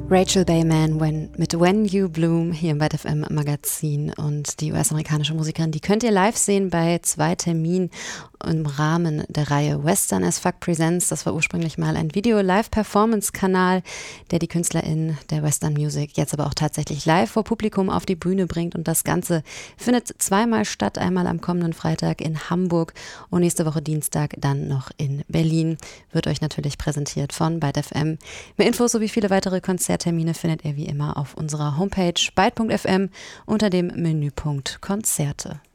Rachel Bayman mit When You Bloom hier im Byte FM Magazin, und die US-amerikanische Musikerin, die könnt ihr live sehen bei 2 Terminen im Rahmen der Reihe Western as Fuck Presents. Das war ursprünglich mal ein Video-Live-Performance-Kanal, der die KünstlerInnen der Western Music jetzt aber auch tatsächlich live vor Publikum auf die Bühne bringt, und das Ganze findet zweimal statt, einmal am kommenden Freitag in Hamburg und nächste Woche Dienstag dann noch in Berlin. Wird euch natürlich präsentiert von Byte FM. Mehr Infos sowie viele weitere Konzerttermine findet ihr wie immer auf unserer Homepage byte.fm unter dem Menüpunkt Konzerte.